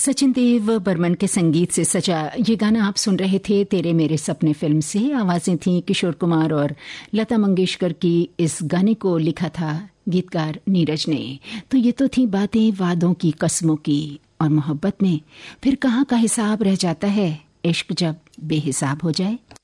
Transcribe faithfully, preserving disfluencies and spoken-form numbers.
सचिन देव बर्मन के संगीत से सजा ये गाना आप सुन रहे थे तेरे मेरे सपने फिल्म से। आवाजें थीं किशोर कुमार और लता मंगेशकर की। इस गाने को लिखा था गीतकार नीरज ने। तो ये तो थी बातें वादों की, कस्मों की, और मोहब्बत में फिर कहाँ का हिसाब रह जाता है, इश्क जब बेहिसाब हो जाए।